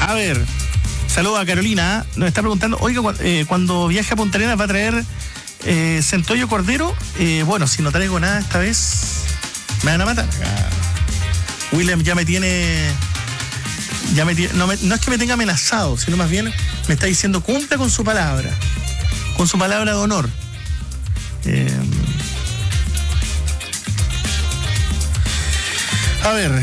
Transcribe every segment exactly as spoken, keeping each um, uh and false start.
A ver, saludo a Carolina. Nos está preguntando, oiga, eh, cuando viaje a Punta Arenas va a traer eh, centollo cordero. Eh, bueno, si no traigo nada esta vez, me van a matar. William ya me tiene... Ya me tiene no, me, no es que me tenga amenazado, sino más bien me está diciendo cumpla con su palabra. Con su palabra de honor. Eh, a ver...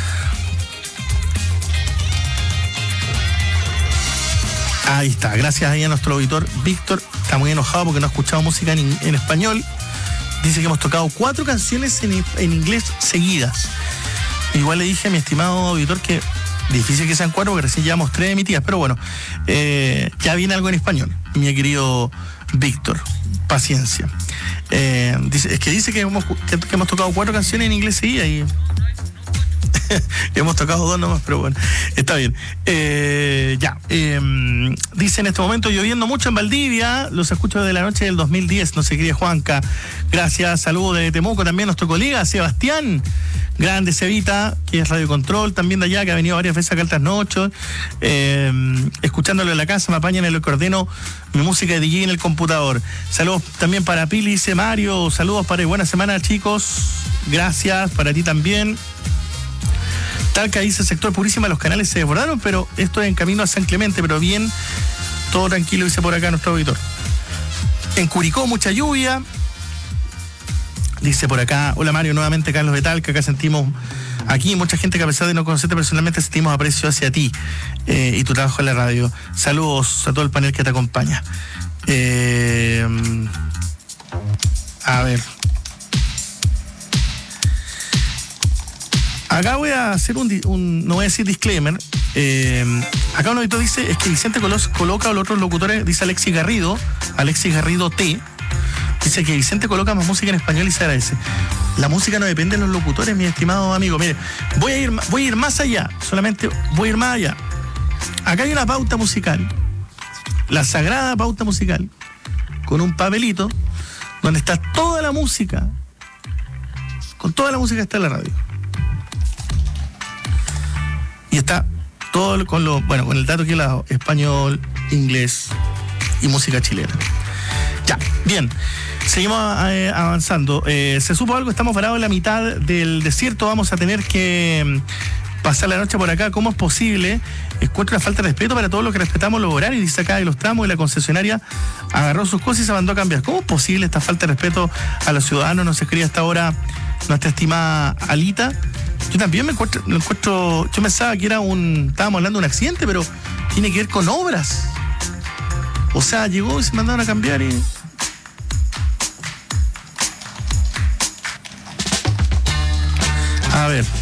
Ahí está, gracias ahí a nuestro auditor Víctor, está muy enojado porque no ha escuchado música en, en español. Dice que hemos tocado cuatro canciones en, en inglés seguidas. Igual le dije a mi estimado auditor que difícil que sean cuatro porque recién llevamos tres emitidas, pero bueno, eh, ya viene algo en español, mi querido Víctor, paciencia. Eh, dice, es que dice que hemos, que, que hemos tocado cuatro canciones en inglés seguidas y... hemos tocado dos nomás, pero bueno, está bien. Eh, ya, eh, dice en este momento lloviendo mucho en Valdivia, los escucho desde la noche del dos mil diez, no se quería Juanca. Gracias, saludos de Temuco también nuestro colega Sebastián, grande Cevita, que es Radio Control, también de allá, que ha venido varias veces acá altas noches, eh, escuchándolo en la casa, me apañan en el coordeno mi música de D J en el computador. Saludos también para Pili, dice Mario, saludos para y buena semana chicos, gracias, para ti también. Talca dice sector Purísima, los canales se desbordaron, pero esto es en camino a San Clemente, pero bien, todo tranquilo, dice por acá nuestro auditor. En Curicó, mucha lluvia. Dice por acá, hola Mario, nuevamente Carlos de Talca, acá sentimos, aquí mucha gente que a pesar de no conocerte personalmente, sentimos aprecio hacia ti eh, y tu trabajo en la radio. Saludos a todo el panel que te acompaña. Eh, a ver. Acá voy a hacer un, un no voy a decir disclaimer. Eh, acá un auditor dice, es que Vicente Colos, coloca a los otros locutores, dice Alexis Garrido, Alexis Garrido T, dice que Vicente coloca más música en español y se agradece. La música no depende de los locutores, mi estimado amigo. Mire, voy a ir, voy a ir más allá, solamente voy a ir más allá. Acá hay una pauta musical, la sagrada pauta musical, con un papelito donde está toda la música, con toda la música está en la radio. Y está todo con lo, bueno, con el dato que es la español, inglés y música chilena. Ya, bien. Seguimos eh, avanzando. Eh, se supo algo, estamos parados en la mitad del desierto, vamos a tener que pasar la noche por acá. ¿Cómo es posible? Encuentro una falta de respeto para todos los que respetamos los horarios, dice acá de los tramos, y la concesionaria agarró sus cosas y se mandó a cambiar. ¿Cómo es posible esta falta de respeto a los ciudadanos? Nos escribe hasta ahora nuestra estimada Alita. Yo también me encuentro, me encuentro, yo pensaba que era un, estábamos hablando de un accidente, pero tiene que ver con obras. O sea, llegó y se mandaron a cambiar y... A ver.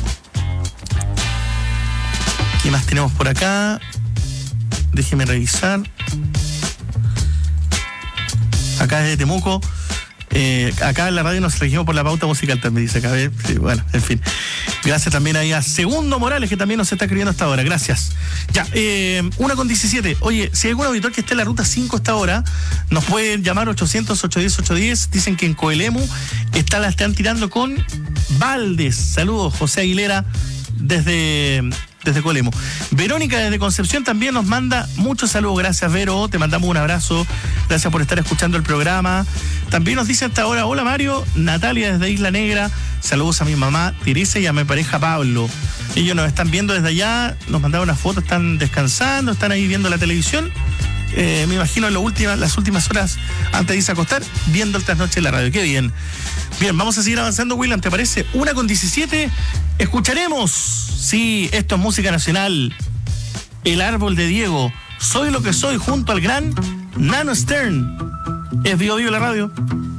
¿Qué más tenemos por acá? Déjeme revisar. Acá desde Temuco. Eh, acá en la radio nos regimos por la pauta musical también, dice acá. Sí, bueno, en fin. Gracias también ahí a Segundo Morales, que también nos está escribiendo hasta ahora. Gracias. Ya, eh, una con diecisiete. Oye, si hay algún auditor que esté en la ruta cinco hasta ahora, nos pueden llamar ochocientos, ochocientos diez, ochocientos diez. Dicen que en Coelemu está, la están tirando con Valdes. Saludos, José Aguilera, desde... desde Colemo. Verónica desde Concepción también nos manda muchos saludos. Gracias, Vero, te mandamos un abrazo. Gracias por estar escuchando el programa. También nos dice hasta ahora, hola Mario, Natalia desde Isla Negra. Saludos a mi mamá Teresa y a mi pareja Pablo. Ellos nos están viendo desde allá, nos mandaron una foto, están descansando, están ahí viendo la televisión. Eh, me imagino en lo última, las últimas horas antes de irse a acostar, viendo el trasnoche en la radio. Qué bien. Bien, vamos a seguir avanzando, William, ¿te parece? Una con diecisiete. Escucharemos, sí, esto es música nacional. El árbol de Diego. Soy lo que soy junto al gran Nano Stern. Es Vivo Vivo la radio.